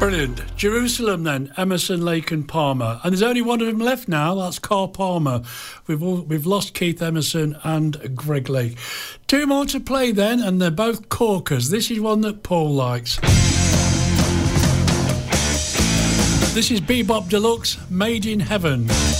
Brilliant. Jerusalem then, Emerson, Lake and Palmer. And there's only one of them left now, that's Carl Palmer. We've lost Keith Emerson and Greg Lake. Two more to play then, and they're both corkers. This is one that Paul likes. This is Bebop Deluxe, Made in Heaven.